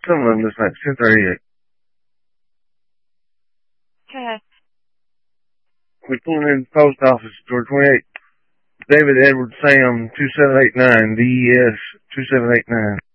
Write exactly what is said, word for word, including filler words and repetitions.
Some of them this night, ten thirty-eight. Okay. We pulling in the post office, door twenty-eight. David Edward Sam, two seven eight nine, D E S two seven eight nine.